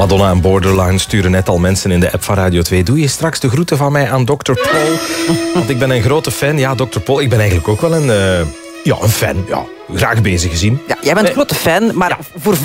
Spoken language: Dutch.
Madonna en Borderline sturen net al mensen in de app van Radio 2. Doe je straks de groeten van mij aan Dr. Paul? Want ik ben een grote fan. Ja, Dr. Paul, ik ben eigenlijk ook wel een fan. Ja, graag bezig gezien. Ja, jij bent een grote fan, maar voor